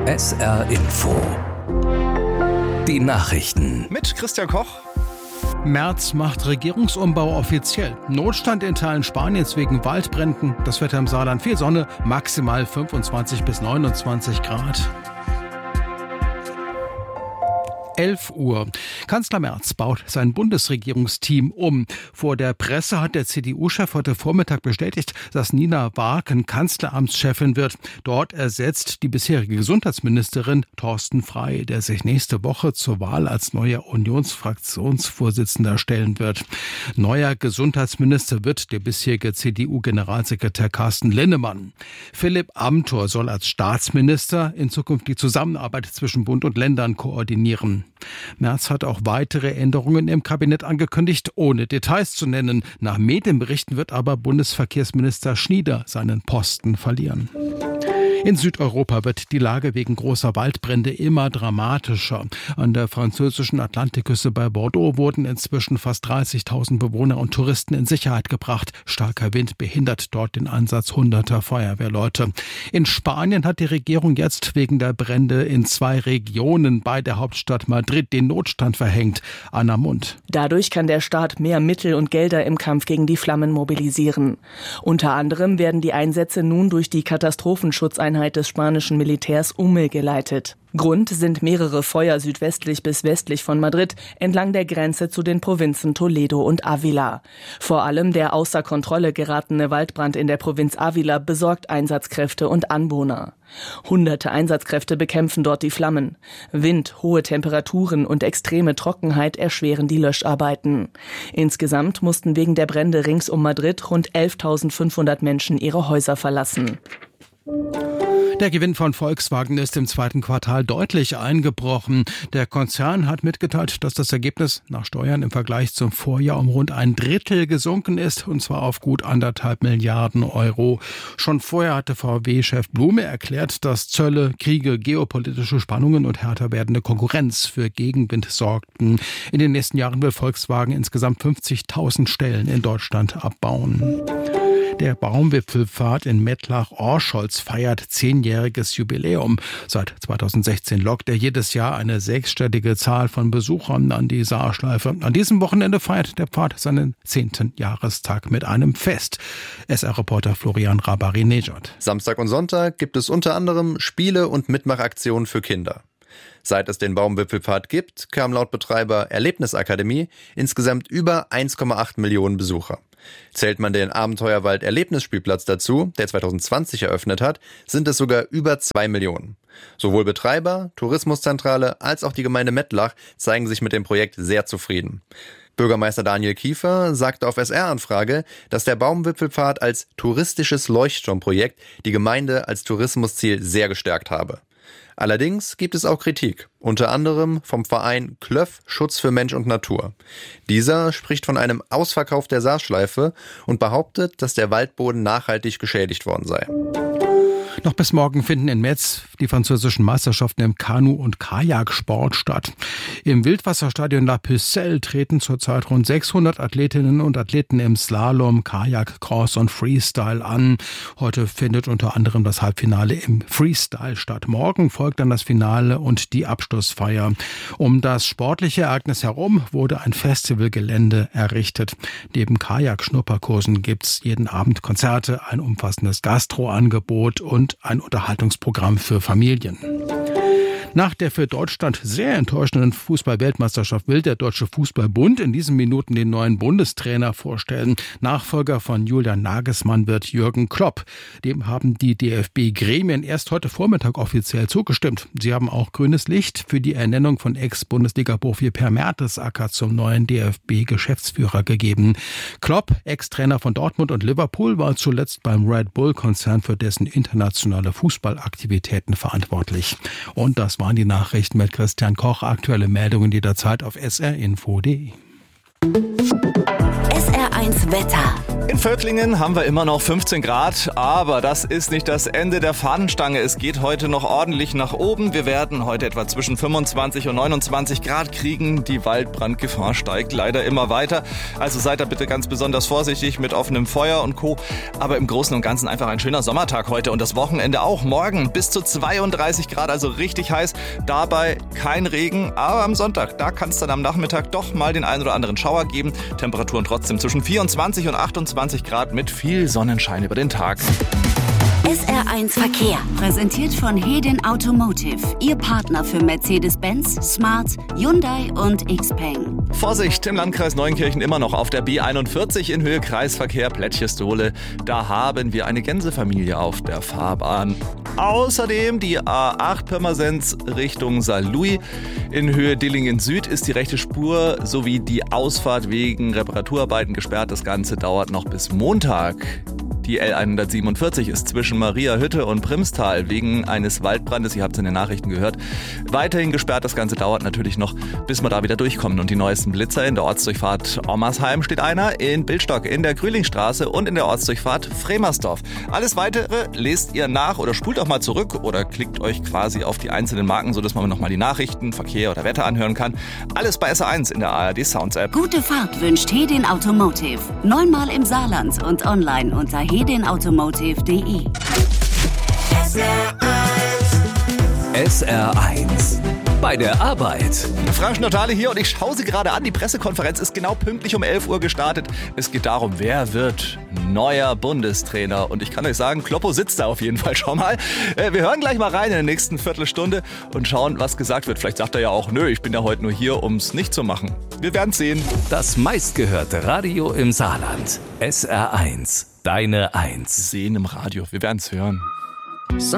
SR Info. Die Nachrichten. Mit Christian Koch. Merz macht Regierungsumbau offiziell. Notstand in Teilen Spaniens wegen Waldbränden. Das Wetter im Saarland: viel Sonne, maximal 25 bis 29 Grad. 11 Uhr. Kanzler Merz baut sein Bundesregierungsteam um. Vor der Presse hat der CDU-Chef heute Vormittag bestätigt, dass Nina Barken Kanzleramtschefin wird. Dort ersetzt die bisherige Gesundheitsministerin Thorsten Frey, der sich nächste Woche zur Wahl als neuer Unionsfraktionsvorsitzender stellen wird. Neuer Gesundheitsminister wird der bisherige CDU-Generalsekretär Carsten Linnemann. Philipp Amthor soll als Staatsminister in Zukunft die Zusammenarbeit zwischen Bund und Ländern koordinieren. Merz hat auch weitere Änderungen im Kabinett angekündigt, ohne Details zu nennen. Nach Medienberichten wird aber Bundesverkehrsminister Schnieder seinen Posten verlieren. In Südeuropa wird die Lage wegen großer Waldbrände immer dramatischer. An der französischen Atlantikküste bei Bordeaux wurden inzwischen fast 30.000 Bewohner und Touristen in Sicherheit gebracht. Starker Wind behindert dort den Einsatz hunderter Feuerwehrleute. In Spanien hat die Regierung jetzt wegen der Brände in 2 Regionen bei der Hauptstadt Madrid den Notstand verhängt. Anna Mund. Dadurch kann der Staat mehr Mittel und Gelder im Kampf gegen die Flammen mobilisieren. Unter anderem werden die Einsätze nun durch die Katastrophenschutzeinheit des spanischen Militärs umgeleitet. Grund sind mehrere Feuer südwestlich bis westlich von Madrid entlang der Grenze zu den Provinzen Toledo und Ávila. Vor allem der außer Kontrolle geratene Waldbrand in der Provinz Ávila besorgt Einsatzkräfte und Anwohner. Hunderte Einsatzkräfte bekämpfen dort die Flammen. Wind, hohe Temperaturen und extreme Trockenheit erschweren die Löscharbeiten. Insgesamt mussten wegen der Brände rings um Madrid rund 11.500 Menschen ihre Häuser verlassen. Der Gewinn von Volkswagen ist im zweiten Quartal deutlich eingebrochen. Der Konzern hat mitgeteilt, dass das Ergebnis nach Steuern im Vergleich zum Vorjahr um rund 1/3 gesunken ist, und zwar auf gut 1,5 Milliarden Euro. Schon vorher hatte VW-Chef Blume erklärt, dass Zölle, Kriege, geopolitische Spannungen und härter werdende Konkurrenz für Gegenwind sorgten. In den nächsten Jahren will Volkswagen insgesamt 50.000 Stellen in Deutschland abbauen. Der Baumwipfelpfad in Mettlach-Orscholz feiert 10-jähriges Jubiläum. Seit 2016 lockt er jedes Jahr eine 6-stellige Zahl von Besuchern an die Saarschleife. An diesem Wochenende feiert der Pfad seinen 10. Jahrestag mit einem Fest. SR-Reporter Florian Rabari-Nejad. Samstag und Sonntag gibt es unter anderem Spiele und Mitmachaktionen für Kinder. Seit es den Baumwipfelpfad gibt, kamen laut Betreiber Erlebnisakademie insgesamt über 1,8 Millionen Besucher. Zählt man den Abenteuerwald-Erlebnisspielplatz dazu, der 2020 eröffnet hat, sind es sogar über 2 Millionen. Sowohl Betreiber, Tourismuszentrale als auch die Gemeinde Mettlach zeigen sich mit dem Projekt sehr zufrieden. Bürgermeister Daniel Kiefer sagte auf SR-Anfrage, dass der Baumwipfelpfad als touristisches Leuchtturmprojekt die Gemeinde als Tourismusziel sehr gestärkt habe. Allerdings gibt es auch Kritik, unter anderem vom Verein Klöff Schutz für Mensch und Natur. Dieser spricht von einem Ausverkauf der Saarschleife und behauptet, dass der Waldboden nachhaltig geschädigt worden sei. Noch bis morgen finden in Metz die französischen Meisterschaften im Kanu- und Kajaksport statt. Im Wildwasserstadion La Pucelle treten zurzeit rund 600 Athletinnen und Athleten im Slalom, Kajak, Cross und Freestyle an. Heute findet unter anderem das Halbfinale im Freestyle statt. Morgen folgt dann das Finale und die Abschlussfeier. Um das sportliche Ereignis herum wurde ein Festivalgelände errichtet. Neben Kajak-Schnupperkursen gibt's jeden Abend Konzerte, ein umfassendes Gastroangebot und ein Unterhaltungsprogramm für Familien. Nach der für Deutschland sehr enttäuschenden Fußball-Weltmeisterschaft will der Deutsche Fußballbund in diesen Minuten den neuen Bundestrainer vorstellen. Nachfolger von Julian Nagelsmann wird Jürgen Klopp. Dem haben die DFB-Gremien erst heute Vormittag offiziell zugestimmt. Sie haben auch grünes Licht für die Ernennung von Ex-Bundesliga-Profi Per Mertesacker zum neuen DFB-Geschäftsführer gegeben. Klopp, Ex-Trainer von Dortmund und Liverpool, war zuletzt beim Red Bull-Konzern für dessen internationale Fußballaktivitäten verantwortlich. Und das waren die Nachrichten mit Christian Koch. Aktuelle Meldungen jederzeit auf srinfo.de. SR1 Wetter. In Völklingen haben wir immer noch 15 Grad, aber das ist nicht das Ende der Fahnenstange. Es geht heute noch ordentlich nach oben. Wir werden heute etwa zwischen 25 und 29 Grad kriegen. Die Waldbrandgefahr steigt leider immer weiter. Also seid da bitte ganz besonders vorsichtig mit offenem Feuer und Co. Aber im Großen und Ganzen einfach ein schöner Sommertag heute und das Wochenende auch. Morgen bis zu 32 Grad, also richtig heiß. Dabei kein Regen, aber am Sonntag, da kann es dann am Nachmittag doch mal den einen oder anderen Schauer geben. Temperaturen trotzdem zwischen 24 und 28 Grad mit viel Sonnenschein über den Tag. SR1 Verkehr, präsentiert von Hedin Automotive, Ihr Partner für Mercedes-Benz, Smart, Hyundai und Xpeng. Vorsicht, im Landkreis Neunkirchen immer noch auf der B41 in Höhe Kreisverkehr Plätschestole. Da haben wir eine Gänsefamilie auf der Fahrbahn. Außerdem die A8 Pirmasens Richtung Saarlouis. In Höhe Dillingen Süd ist die rechte Spur sowie die Ausfahrt wegen Reparaturarbeiten gesperrt. Das Ganze dauert noch bis Montag. Die L147 ist zwischen Mariahütte und Primstal wegen eines Waldbrandes, ihr habt es in den Nachrichten gehört, weiterhin gesperrt. Das Ganze dauert natürlich noch, bis wir da wieder durchkommen. Und die neuesten Blitzer in der Ortsdurchfahrt Ommersheim steht einer, in Bildstock, in der Grülingstraße und in der Ortsdurchfahrt Fremersdorf. Alles Weitere lest ihr nach oder spult auch mal zurück oder klickt euch quasi auf die einzelnen Marken, sodass man nochmal die Nachrichten, Verkehr oder Wetter anhören kann. Alles bei SR1 in der ARD Sounds App. Gute Fahrt wünscht Hedin Automotive. 9-mal im Saarland und online unter hedinautomotive.de. SR1 bei der Arbeit. Frank Schnottale hier und ich schaue Sie gerade an. Die Pressekonferenz ist genau pünktlich um 11 Uhr gestartet. Es geht darum, wer wird neuer Bundestrainer. Und ich kann euch sagen, Kloppo sitzt da auf jeden Fall schon mal. Wir hören gleich mal rein in der nächsten Viertelstunde und schauen, was gesagt wird. Vielleicht sagt er ja auch, nö, ich bin ja heute nur hier, um es nicht zu machen. Wir werden sehen. Das meistgehörte Radio im Saarland. SR1, deine 1. Sehen im Radio. Wir werden es hören.